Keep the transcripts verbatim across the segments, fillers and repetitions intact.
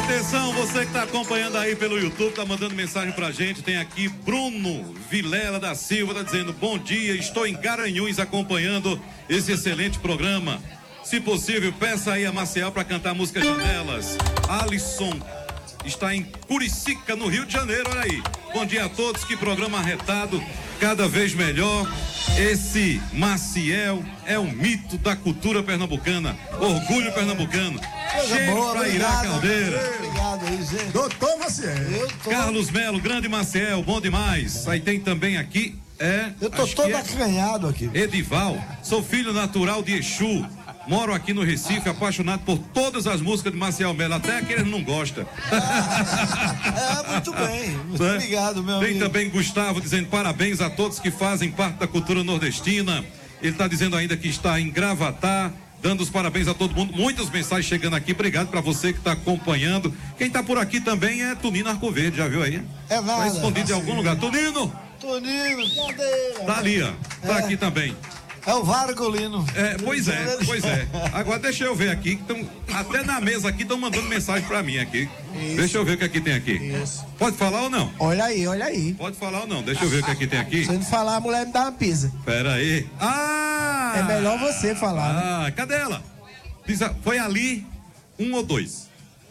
Atenção, você que está acompanhando aí pelo YouTube, está mandando mensagem pra gente. Tem aqui Bruno Vilela da Silva, tá dizendo: bom dia, estou em Garanhuns acompanhando esse excelente programa. Se possível, peça aí a Maciel para cantar a música Janelas. Alisson está em Curicica, no Rio de Janeiro, olha aí. Bom dia a todos, que programa arretado, cada vez melhor. Esse Maciel é um mito da cultura pernambucana, orgulho pernambucano. Cheiro pra Irá Caldeira. Obrigado aí, gente. Doutor Maciel. Tô... Carlos Melo, grande Maciel, bom demais. Aí tem também aqui, é... Eu tô todo é acanhado aqui. Edival, sou filho natural de Exu. Moro aqui no Recife, apaixonado por todas as músicas de Maciel Melo, até aqueles não gostam. Ah, é, muito bem. Muito né? Obrigado, meu Tem amigo. também Gustavo dizendo parabéns a todos que fazem parte da cultura nordestina. Ele está dizendo ainda que está em Gravatá, dando os parabéns a todo mundo. Muitas mensagens chegando aqui. Obrigado para você que está acompanhando. Quem está por aqui também é Tonino Arcoverde, já viu aí? É nada. Está escondido em algum lugar. Tonino! Tonino, cadê? Tá ali, ó. Tá É. aqui também. É o Vargolino. É, pois é, pois é. Agora deixa eu ver aqui, que tão, até na mesa aqui estão mandando mensagem pra mim aqui. Isso. Deixa eu ver o que aqui tem aqui. Isso. Pode falar ou não? Olha aí, olha aí. Pode falar ou não? Deixa eu ver o que aqui tem aqui. Se eu não falar, a mulher me dá uma pizza. Pera aí. Ah! É melhor você falar, né? Ah, cadê ela? Diz a- Foi ali um ou dois?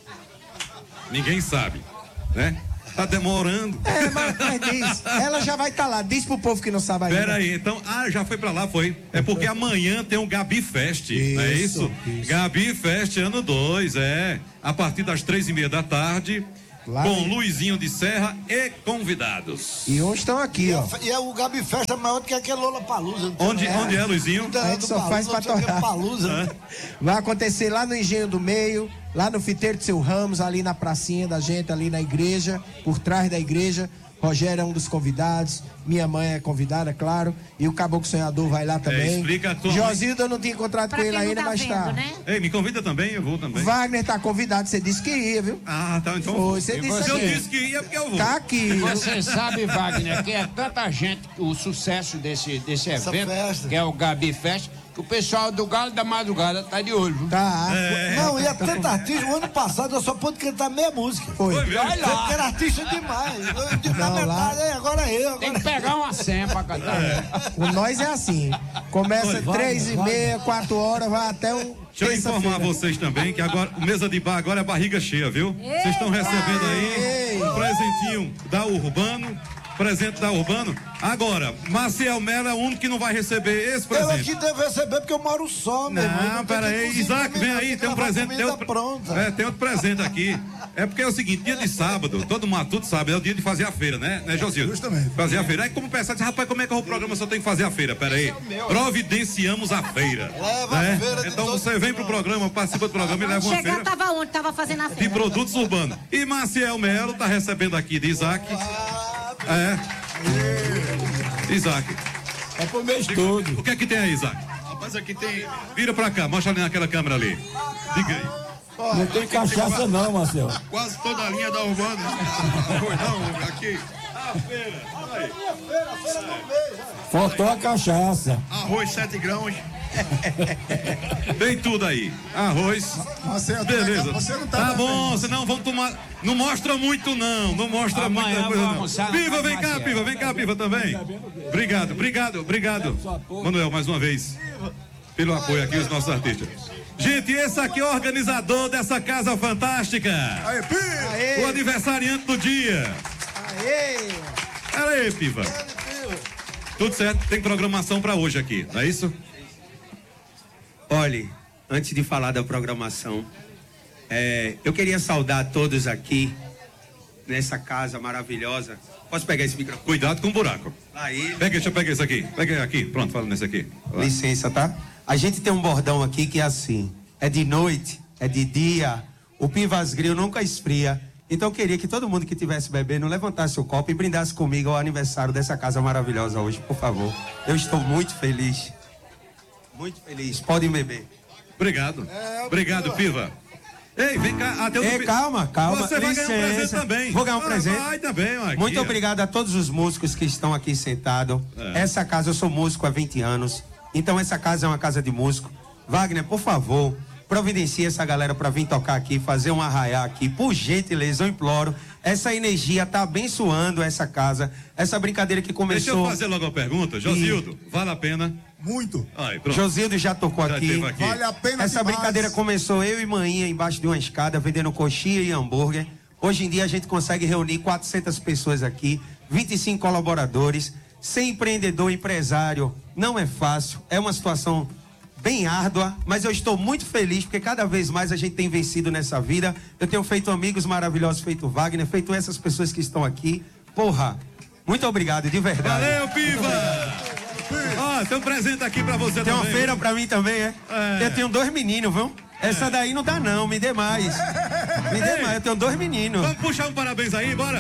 Ninguém sabe, né? Tá demorando. É, mas, mas diz, ela já vai estar tá lá, diz pro povo que não sabe ainda. Pera aí, então, ah, já foi pra lá, foi. É porque amanhã tem um Gabi Fest, não é isso? Isso, isso. Gabi Fest ano dois, é. A partir das três e meia da tarde, Lá com em- Luizinho de Serra e convidados. E uns estão aqui, ó. E é o Gabi Festa maior do que aquele Lollapalooza. Onde é, onde é Luizinho? A gente só faz pra torar. Palusa. Vai acontecer lá no Engenho do Meio, lá no Fiteiro de Seu Ramos, ali na pracinha da gente, ali na igreja, por trás da igreja. Rogério é um dos convidados, minha mãe é convidada, claro, e o Caboclo Sonhador vai lá também. É, explica a tua- Josildo eu não tinha encontrado Pra com ele quem não ainda, tá mas vendo, tá. né? Ei, me convida também, eu vou também. Wagner tá convidado, você disse que ia, viu? Ah, tá, então. Foi, você eu disse Se eu aqui. disse que ia, porque eu vou. Tá aqui. Você sabe, Wagner, que é tanta gente, o sucesso desse, desse Essa evento, festa. que é o Gabi Fest, que o pessoal do Galo da Madrugada tá de olho. Viu? Tá. É. Não, e é tanto artista. O ano passado eu só pude cantar meia música. Foi. Foi mesmo? Olha lá. Porque era artista demais. Eu digo, na Não, metade, lá- é, agora eu. Tem Agora... que pegar uma senha pra cantar. Com nós é assim. Começa Vai, três e vai. meia, quatro horas, vai até um. Deixa eu informar vocês também que agora o Mesa de Bar agora é barriga cheia, viu? Vocês estão recebendo aí Ei. um presentinho da Urbano, presente da Urbano. Agora, Maciel Melo é o único que não vai receber esse Eu é presente. que devo receber porque eu moro só, meu irmão. Não, tenho pera que aí, cozinhar Isaac, comida, vem aí, tenho tem um que lavar presente. Tem comida outro, pronta. é, tem outro presente aqui. É porque é o seguinte, dia de sábado, todo mundo tudo sabe, é o dia de fazer a feira, né, né, Josildo? Justamente. Fazer a feira. Aí como pensar, diz, rapaz, como é que é o programa se eu tenho que fazer a feira? Pera aí. Providenciamos a feira. Leva a né? feira de Então todo você vem pro programa, participa do programa e leva uma Chegar, feira tava onde? Tava fazendo a de feira. produtos urbanos. E Maciel Melo tá recebendo aqui de Isaac. É. Isaac. É pro mês todo. O que é que tem aí, Isaac? Rapaz, aqui tem. Vira pra cá, mostra ali naquela câmera ali. Diga aí. Não tem cachaça não, Marcelo. Quase toda a linha da Urbana. Arroz não, aqui. Faltou a cachaça. Arroz sete grãos. Tem tudo aí. Arroz. Marcelo, Beleza. você não tá Tá bebendo. bom, senão vamos tomar. Não mostra muito, não. Não mostra Amanhã muita coisa, vou não. almoçar na Piva, casa vem do cá, Marcelo. Piva. Vem cá, Piva também. Obrigado, obrigado, obrigado. Manuel, mais uma vez. Pelo apoio aqui, os nossos artistas. Gente, esse aqui é o organizador dessa casa fantástica. Aí, Pi! O aniversariante do dia. Aê! Pera aí, Piva. Tudo certo, tem programação pra hoje aqui, não é isso? Olhe, antes de falar da programação, é, eu queria saudar todos aqui nessa casa maravilhosa. Posso pegar esse microfone? Cuidado com o buraco. Aí, Pega, deixa eu pegar esse aqui. Pega aqui, pronto, fala nesse aqui. Vai. licença, tá? A gente tem um bordão aqui que é assim: é de noite, é de dia, o Pivas Grill nunca esfria. Então eu queria que todo mundo que estivesse bebendo levantasse o copo e brindasse comigo ao aniversário dessa casa maravilhosa hoje, por favor. Eu estou muito feliz. Muito feliz. Podem beber. Obrigado. É, Obrigado, Piva. Ei, vem cá. Ah, tem Ei, outro... calma, calma. Você vai ganhar um licença. presente também. Vou ganhar um Ah, presente. Vai também, ó, aqui, Muito ó. obrigado a todos os músicos que estão aqui sentados. É. Essa casa, eu sou músico há vinte anos. Então essa casa é uma casa de músico. Wagner, por favor, providencie essa galera para vir tocar aqui, fazer um arraiá aqui, por gentileza, eu imploro. Essa energia tá abençoando essa casa, essa brincadeira que começou... Deixa eu fazer logo uma pergunta, Josildo, e... vale a pena? Muito. Aí, Josildo já tocou já aqui. aqui. Vale a pena Essa demais. brincadeira começou eu e Maninha embaixo de uma escada, vendendo coxinha e hambúrguer. Hoje em dia a gente consegue reunir quatrocentas pessoas aqui, vinte e cinco colaboradores. Ser empreendedor, empresário, não é fácil, é uma situação bem árdua, mas eu estou muito feliz porque cada vez mais a gente tem vencido nessa vida. Eu tenho feito amigos maravilhosos, feito Wagner, feito essas pessoas que estão aqui. Porra, muito obrigado, de verdade. Valeu, Piva! Ó, tem um presente aqui pra você tem também. Tem uma feira pra mim também, é? é? Eu tenho dois meninos, viu? Essa daí não dá não, me dê mais. Me dê mais, eu tenho dois meninos. Vamos puxar um parabéns aí, bora?